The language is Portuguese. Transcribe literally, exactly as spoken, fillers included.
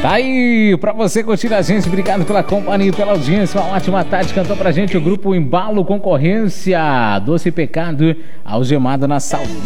Tá aí, pra você curtir a gente, obrigado pela companhia e pela audiência. Uma ótima tarde, cantou pra gente o grupo Embalo Concorrência, Doce Pecado, algemado na saudade.